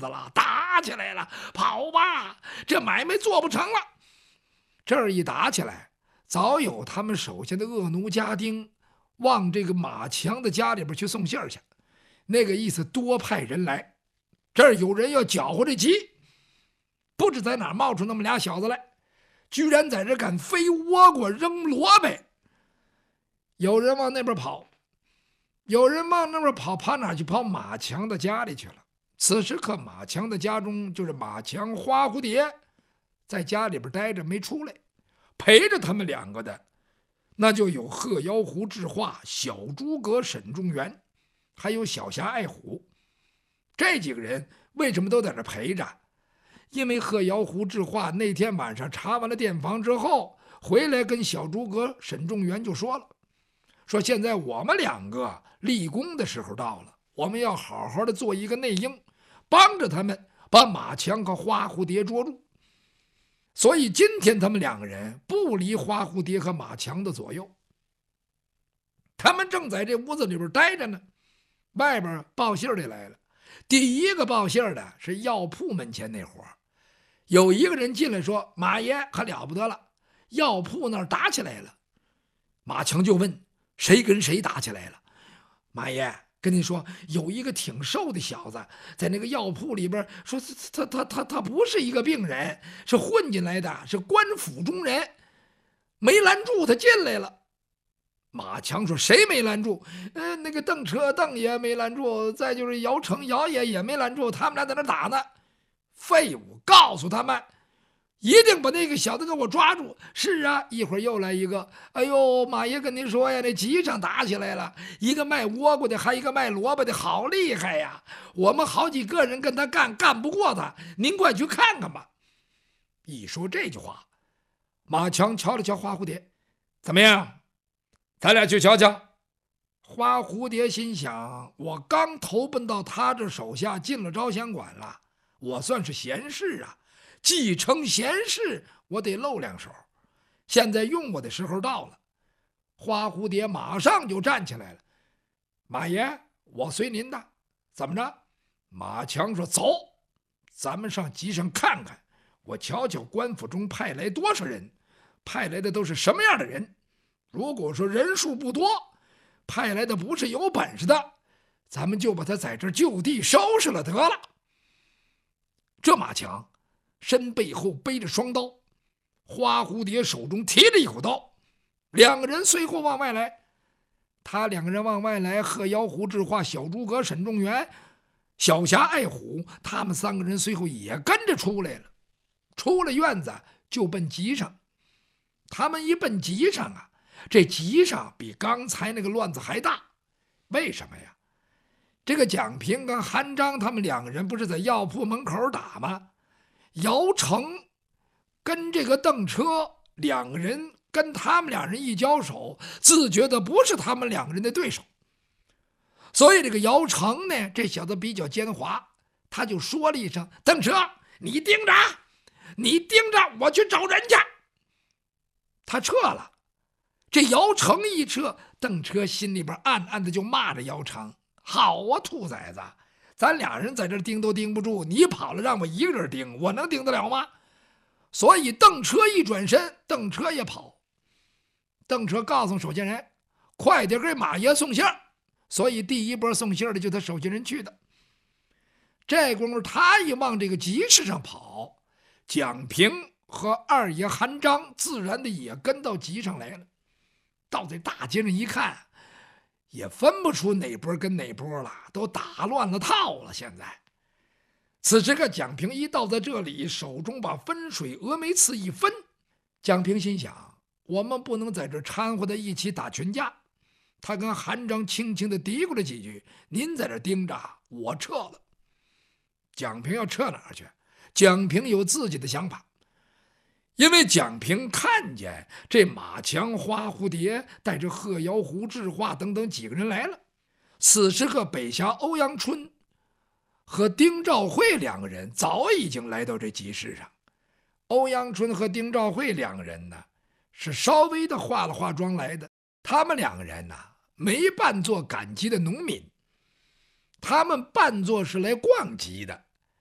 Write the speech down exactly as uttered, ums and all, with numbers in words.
子了，打起来了，跑吧，这买卖做不成了。这儿一打起来，早有他们手下的恶奴家丁往这个马强的家里边去送信儿去，那个意思多派人来。这儿有人要搅和这急，不知在哪儿冒出那么俩小子来，居然在这敢飞倭瓜扔萝卜。有人往那边跑，有人往那边跑，跑哪去？跑马强的家里去了。此时可马强的家中，就是马强、花蝴蝶在家里边待着没出来，陪着他们两个的那就有鹤妖狐智化、小诸葛沈仲元，还有小侠爱虎。这几个人为什么都在这陪着？因为鹤妖狐智化那天晚上查完了店房之后回来，跟小诸葛沈仲元就说了，说现在我们两个立功的时候到了，我们要好好的做一个内应，帮着他们把马强和花蝴蝶捉住。所以今天他们两个人不离花蝴蝶和马强的左右，他们正在这屋子里边待着呢，外边报信的来了。第一个报信的是药铺门前那伙，有一个人进来说，马爷可了不得了，药铺那儿打起来了。马强就问，谁跟谁打起来了？马爷跟你说，有一个挺瘦的小子在那个药铺里边，说他他他他不是一个病人，是混进来的，是官府中人，没拦住他进来了。马强说，谁没拦住？呃，那个邓车邓爷没拦住，再就是姚成姚爷也没拦住，他们俩在那打呢。废物，告诉他们一定把那个小子给我抓住。是啊，一会儿又来一个，哎呦，马爷跟您说呀，那集上打起来了，一个卖倭瓜的，还一个卖萝卜的，好厉害呀！我们好几个人跟他干，干不过他，您快去看看吧。一说这句话，马强瞧了瞧花蝴蝶，怎么样？咱俩去瞧瞧。花蝴蝶心想，我刚投奔到他这手下，进了招降馆了，我算是贤士啊，继承贤士，我得露两手。现在用我的时候到了。花蝴蝶马上就站起来了，马爷，我随您的。怎么着？马强说，走，咱们上集上看看，我瞧瞧官府中派来多少人，派来的都是什么样的人。如果说人数不多，派来的不是有本事的，咱们就把他在这就地收拾了得了。这马强身背后背着双刀，花蝴蝶手中提着一口刀，两个人随后往外来。他两个人往外来，鹤妖狐智化、小诸葛沈仲元、小侠爱虎，他们三个人随后也跟着出来了。出了院子就奔集上。他们一奔集上啊，这集上比刚才那个乱子还大。为什么呀？这个蒋平跟韩章他们两个人不是在药铺门口打吗？姚成跟这个邓车两个人跟他们两人一交手，自觉的不是他们两个人的对手。所以这个姚成呢，这小子比较奸猾，他就说了一声，邓车，你盯着，你盯着，我去找人去。他撤了。这姚成一撤，邓车心里边暗暗的就骂着姚成，好啊，兔崽子，咱俩人在这盯都盯不住，你跑了让我一个人盯，我能盯得了吗？所以邓车一转身，邓车也跑。邓车告诉手下人，快点给马爷送信儿。所以第一波送信儿的就他手下人去的。这功夫他一往这个集市上跑，蒋平和二爷韩章自然的也跟到集上来了。到这大街上一看，也分不出哪波跟哪波了，都打乱了套了。现在此时个蒋平一到在这里，手中把分水峨眉刺一分。蒋平心想，我们不能在这掺和在一起打群架。他跟韩章轻轻的嘀咕了几句，您在这盯着，我撤了。蒋平要撤哪儿去？蒋平有自己的想法。因为蒋平看见这马强、花蝴蝶带着鹤妖狐智化等等几个人来了。此时个北峡欧阳春和丁兆会两个人早已经来到这集市上。欧阳春和丁兆会两个人呢，是稍微的化了化妆来的。他们两个人呢，没扮作赶集的农民，他们扮作是来逛集的。